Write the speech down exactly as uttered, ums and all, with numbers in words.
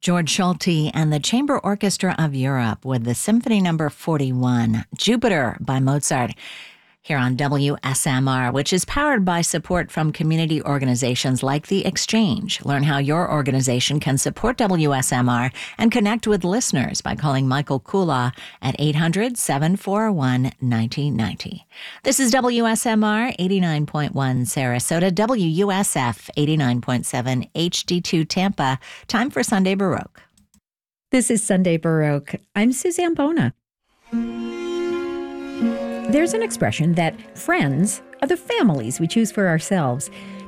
George Schulte and the Chamber Orchestra of Europe with the Symphony Number forty-one, Jupiter by Mozart, here on W S M R, which is powered by support from community organizations like The Exchange. Learn how your organization can support W S M R and connect with listeners by calling Michael Kula at eight hundred, seven four one, nine zero nine zero. This is W S M R eighty-nine point one Sarasota, W U S F eighty-nine point seven H D two Tampa. Time for Sunday Baroque. This is Sunday Baroque. I'm Suzanne Bona. There's an expression that friends are the families we choose for ourselves.